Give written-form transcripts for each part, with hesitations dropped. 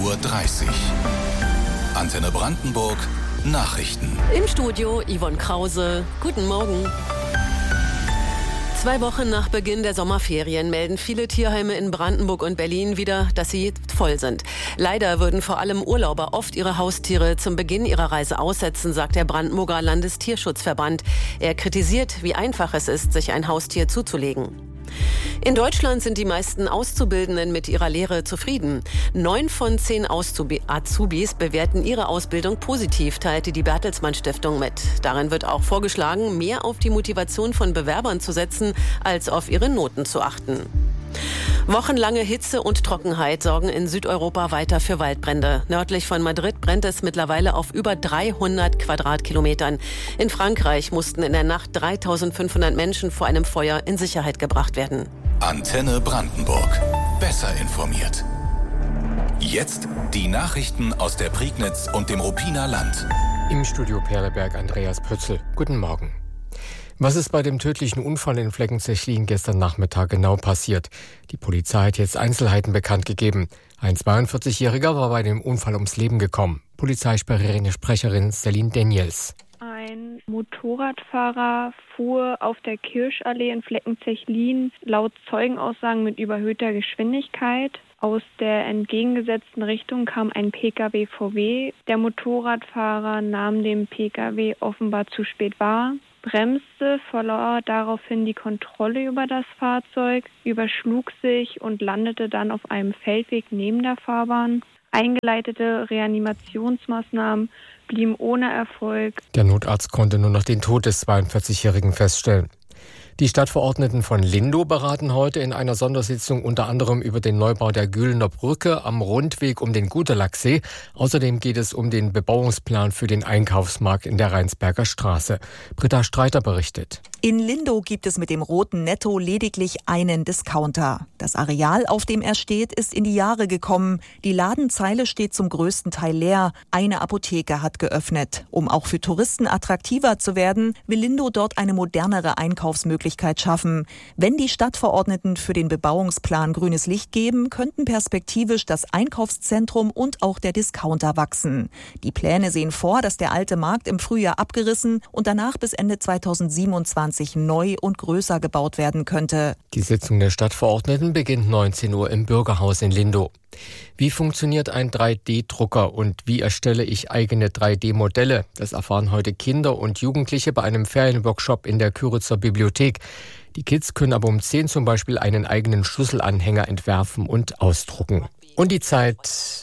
Uhr. Antenne Brandenburg Nachrichten. Im Studio Yvonne Krause. Guten Morgen. 2 Wochen nach Beginn der Sommerferien melden viele Tierheime in Brandenburg und Berlin wieder, dass sie voll sind. Leider würden vor allem Urlauber oft ihre Haustiere zum Beginn ihrer Reise aussetzen, sagt der Brandenburger Landestierschutzverband. Er kritisiert, wie einfach es ist, sich ein Haustier zuzulegen. In Deutschland sind die meisten Auszubildenden mit ihrer Lehre zufrieden. 9 von 10 Azubis bewerten ihre Ausbildung positiv, teilte die Bertelsmann Stiftung mit. Darin wird auch vorgeschlagen, mehr auf die Motivation von Bewerbern zu setzen, als auf ihre Noten zu achten. Wochenlange Hitze und Trockenheit sorgen in Südeuropa weiter für Waldbrände. Nördlich von Madrid brennt es mittlerweile auf über 300 Quadratkilometern. In Frankreich mussten in der Nacht 3.500 Menschen vor einem Feuer in Sicherheit gebracht werden. Antenne Brandenburg. Besser informiert. Jetzt die Nachrichten aus der Prignitz und dem Ruppiner Land. Im Studio Perleberg Andreas Pötzl. Guten Morgen. Was ist bei dem tödlichen Unfall in Fleckenzechlin gestern Nachmittag genau passiert? Die Polizei hat jetzt Einzelheiten bekannt gegeben. Ein 42-Jähriger war bei dem Unfall ums Leben gekommen. Sprecherin Celine Daniels. Ein Motorradfahrer fuhr auf der Kirschallee in Fleckenzechlin laut Zeugenaussagen mit überhöhter Geschwindigkeit. Aus der entgegengesetzten Richtung kam ein Pkw VW. Der Motorradfahrer nahm den Pkw offenbar zu spät wahr, bremste, verlor daraufhin die Kontrolle über das Fahrzeug, überschlug sich und landete dann auf einem Feldweg neben der Fahrbahn. Eingeleitete Reanimationsmaßnahmen blieben ohne Erfolg. Der Notarzt konnte nur noch den Tod des 42-Jährigen feststellen. Die Stadtverordneten von Lindow beraten heute in einer Sondersitzung unter anderem über den Neubau der Gühlener Brücke am Rundweg um den Gutelachsee. Außerdem geht es um den Bebauungsplan für den Einkaufsmarkt in der Rheinsberger Straße. Britta Streiter berichtet. In Lindow gibt es mit dem roten Netto lediglich einen Discounter. Das Areal, auf dem er steht, ist in die Jahre gekommen. Die Ladenzeile steht zum größten Teil leer. Eine Apotheke hat geöffnet. Um auch für Touristen attraktiver zu werden, will Lindow dort eine modernere Einkaufsmöglichkeit schaffen. Wenn die Stadtverordneten für den Bebauungsplan grünes Licht geben, könnten perspektivisch das Einkaufszentrum und auch der Discounter wachsen. Die Pläne sehen vor, dass der alte Markt im Frühjahr abgerissen und danach bis Ende 2027 neu und größer gebaut werden könnte. Die Sitzung der Stadtverordneten beginnt 19 Uhr im Bürgerhaus in Lindow. Wie funktioniert ein 3D-Drucker und wie erstelle ich eigene 3D-Modelle? Das erfahren heute Kinder und Jugendliche bei einem Ferienworkshop in der Kyritzer Bibliothek. Die Kids können aber um 10 zum Beispiel einen eigenen Schlüsselanhänger entwerfen und ausdrucken. Und die Zeit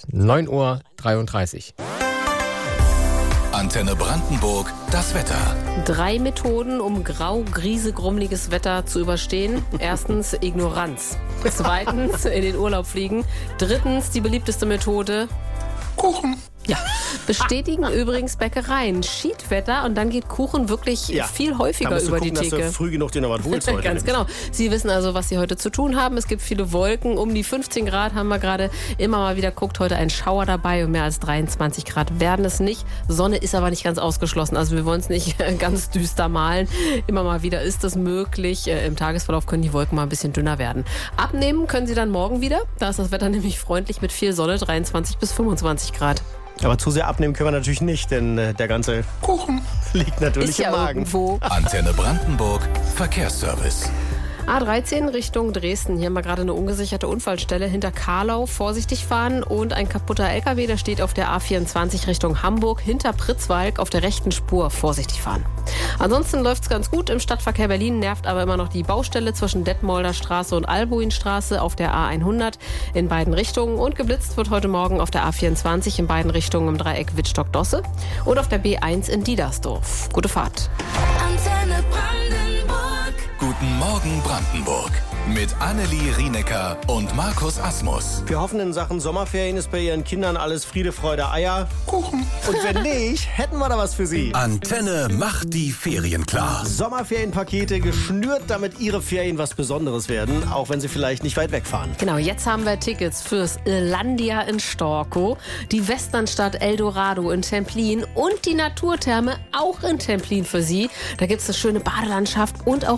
9:33 Uhr. Antenne Brandenburg, das Wetter. 3 Methoden, um grau-griese-grummeliges Wetter zu überstehen. Erstens Ignoranz. Zweitens in den Urlaub fliegen. Drittens die beliebteste Methode Kuchen. Ja, bestätigen übrigens Bäckereien. Schiedwetter und dann geht Kuchen wirklich viel häufiger über die Theke. Dass du früh genug dir noch was holst heute. Ganz genau. Sie wissen also, was Sie heute zu tun haben. Es gibt viele Wolken. Um die 15 Grad haben wir gerade immer mal wieder geguckt. Heute ein Schauer dabei und mehr als 23 Grad werden es nicht. Sonne ist aber nicht ganz ausgeschlossen. Also wir wollen es nicht ganz düster malen. Immer mal wieder ist das möglich. Im Tagesverlauf können die Wolken mal ein bisschen dünner werden. Abnehmen können Sie dann morgen wieder. Da ist das Wetter nämlich freundlich mit viel Sonne, 23 bis 25 Grad. Aber zu sehr abnehmen können wir natürlich nicht, denn der ganze Kuchen liegt natürlich im Magen. Irgendwo. Antenne Brandenburg, Verkehrsservice. A13 Richtung Dresden. Hier haben wir gerade eine ungesicherte Unfallstelle hinter Karlau. Vorsichtig fahren und ein kaputter LKW, der steht auf der A24 Richtung Hamburg. Hinter Pritzwalk auf der rechten Spur. Vorsichtig fahren. Ansonsten läuft es ganz gut. Im Stadtverkehr Berlin nervt aber immer noch die Baustelle zwischen Detmolder Straße und Albuinstraße auf der A100 in beiden Richtungen. Und geblitzt wird heute Morgen auf der A24 in beiden Richtungen im Dreieck Wittstock-Dosse und auf der B1 in Diedersdorf. Gute Fahrt. Antenne Brandenburg. Guten Morgen Brandenburg. Mit Annelie Rienecker und Markus Asmus. Wir hoffen, in Sachen Sommerferien ist bei Ihren Kindern alles Friede, Freude, Eier, Kuchen. Und wenn nicht, hätten wir da was für Sie. Antenne macht die Ferien klar. Sommerferienpakete geschnürt, damit Ihre Ferien was Besonderes werden, auch wenn Sie vielleicht nicht weit wegfahren. Genau, jetzt haben wir Tickets fürs Irlandia in Storkow, die Westernstadt Eldorado in Templin und die Naturtherme auch in Templin für Sie. Da gibt es eine schöne Badelandschaft und auch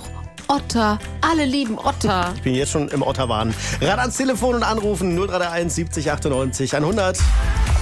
Otter. Alle lieben Otter. Ich bin jetzt schon im Otterwahn. Ran ans Telefon und anrufen 0331 70 98 100.